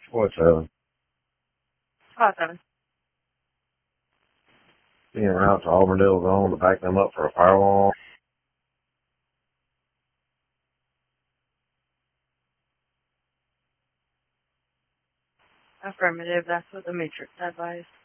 What's Spot 7. being route to Auburndale zone to back them up for a firewall? Affirmative. That's what the Matrix advised.